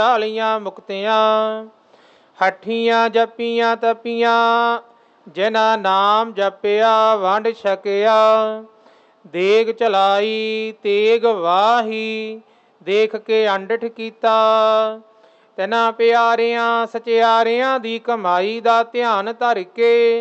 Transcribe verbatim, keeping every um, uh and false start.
ਵਾਲੀਆਂ ਮੁਕਤੀਆਂ। ਹੱਠੀਆਂ ਜਪੀਆਂ ਤਪੀਆਂ ਜਿਨ੍ਹਾਂ ਨਾਮ ਜਪਿਆ ਵੰਡ ਛਕਿਆ। ਦੇਗ ਚਲਾਈ ਤੇਗ ਵਾਹੀ ਦੇਖ ਕੇ ਅੰਡਠ ਕੀਤਾ। ਤਿਨਾਂ ਪਿਆਰਿਆਂ ਸਚਿਆਰਿਆਂ ਦੀ ਕਮਾਈ ਦਾ ਧਿਆਨ ਧਰ ਕੇ